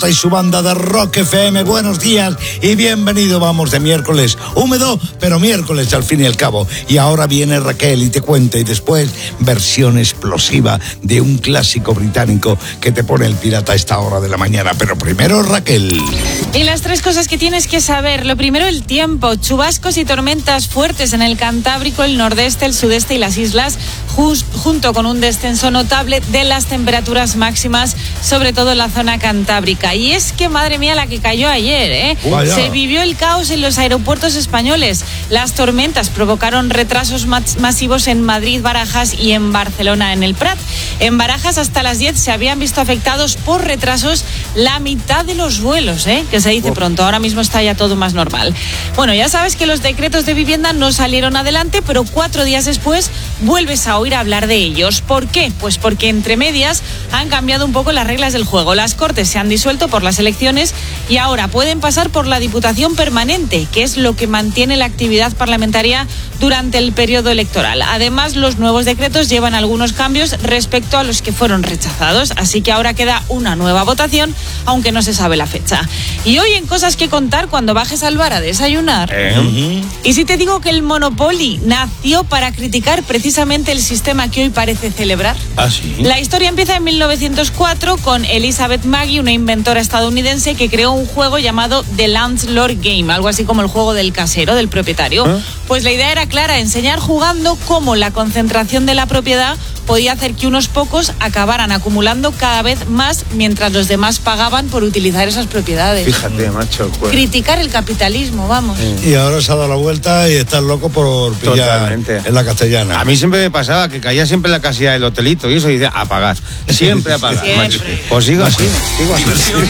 y su banda de Rock FM, buenos días y bienvenido. Vamos de miércoles, húmedo, pero miércoles al fin y al cabo. Y ahora viene Raquel y te cuenta, y después versión explosiva de un clásico británico que te pone el pirata a esta hora de la mañana. Pero primero, Raquel. Y las tres cosas que tienes que saber. Lo primero, el tiempo. Chubascos y tormentas fuertes en el Cantábrico, el nordeste, el sudeste y las islas, junto con un descenso notable de las temperaturas máximas, sobre todo en la zona cantábrica. Y es que, madre mía, la que cayó ayer, ¿eh? Se vivió el caos en los aeropuertos españoles. Las tormentas provocaron retrasos masivos en Madrid, Barajas y en Barcelona, en el Prat. En Barajas, hasta las 10 se habían visto afectados por retrasos la mitad de los vuelos, que se dice pronto. Ahora mismo está ya todo más normal. Bueno, ya sabes que los decretos de vivienda no salieron adelante, pero 4 días después vuelves a oír hablar de ellos. ¿Por qué? Pues porque entre medias han cambiado un poco las reglas del juego. Las Cortes se han disuelto por las elecciones y ahora pueden pasar por la Diputación Permanente, que es lo que mantiene la actividad parlamentaria durante el periodo electoral. Además, los nuevos decretos llevan algunos cambios respecto a los que fueron rechazados, así que ahora queda una nueva votación, aunque no se sabe la fecha. Y hoy en Cosas que Contar, cuando bajes al bar a desayunar, ¿y si te digo que el Monopoly nació para criticar precisamente el sistema que hoy parece celebrar? ¿Ah, sí? La historia empieza en 1904 con Elizabeth Maggie, una inventora estadounidense que creó un juego llamado The Landlord Game, algo así como el juego del casero, del propietario. Pues la idea era clara, enseñar jugando cómo la concentración de la propiedad podía hacer que unos pocos acabaran acumulando cada vez más mientras los demás pagaban por utilizar esas propiedades. Fíjate, macho. Pues. Criticar el capitalismo, vamos. Y ahora se ha dado la vuelta y estás loco por pillar en la Castellana. A mí siempre me pasaba que caía siempre en la casilla del hotelito y eso, y dice, a pagar. Siempre a pagar. Siempre. Pues sigo así. Diversión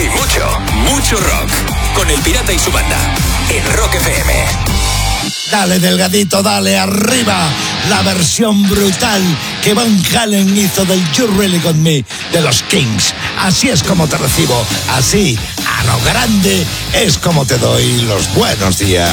y mucho rock. Con el pirata y su banda. En Rock FM. Dale, delgadito, dale, arriba. La versión brutal que Van Halen hizo del You Really Got Me de los Kings. Así es como te recibo, así, a lo grande, es como te doy los buenos días.